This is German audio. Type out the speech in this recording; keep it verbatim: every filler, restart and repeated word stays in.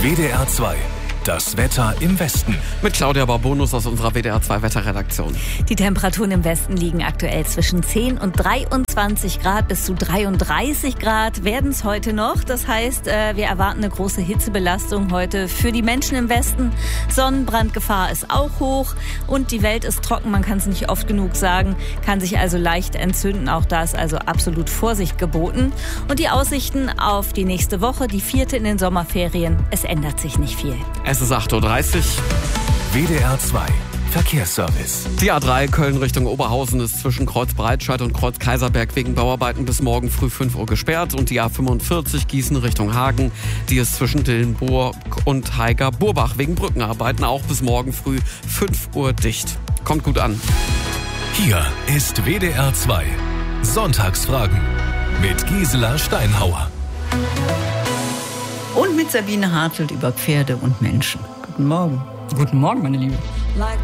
W D R zwei. Das Wetter im Westen. Mit Claudia Barbonus aus unserer W D R zwei Wetterredaktion. Die Temperaturen im Westen liegen aktuell zwischen zehn und dreiundzwanzig Grad. Bis zu dreiunddreißig Grad werden es heute noch. Das heißt, wir erwarten eine große Hitzebelastung heute für die Menschen im Westen. Sonnenbrandgefahr ist auch hoch und die Welt ist trocken. Man kann es nicht oft genug sagen. Kann sich also leicht entzünden. Auch da ist also absolut Vorsicht geboten. Und die Aussichten auf die nächste Woche, die vierte in den Sommerferien, es ändert sich nicht viel. Es ist acht Uhr dreißig. W D R zwei. Verkehrsservice. Die A drei Köln Richtung Oberhausen ist zwischen Kreuz Breitscheid und Kreuz Kaiserberg wegen Bauarbeiten bis morgen früh fünf Uhr gesperrt. Und die A fünfundvierzig Gießen Richtung Hagen, die ist zwischen Dillenburg und Haiger-Burbach wegen Brückenarbeiten auch bis morgen früh fünf Uhr dicht. Kommt gut an. Hier ist W D R zwei. Sonntagsfragen mit Gisela Steinhauer. Und mit Sabine Hartelt über Pferde und Menschen. Guten Morgen. Guten Morgen, meine Liebe.